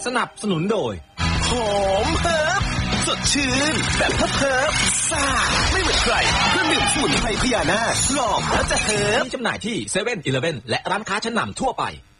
สนับสนุนโดยหอมเฮิร์บสดชื่นแบบเฮิร์บซ่าไม่เหมือนใครเครื่องดื่มสมุนไพรพญานาคลองแล้วจะเฮิร์บจำหน่ายที่ 7-Eleven และร้านค้าชั้นนำทั่วไป